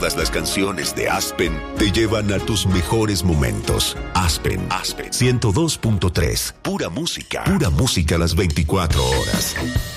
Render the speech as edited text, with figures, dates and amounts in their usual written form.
Todas las canciones de Aspen te llevan a tus mejores momentos. Aspen 102.3. Pura música. Pura música las 24 horas.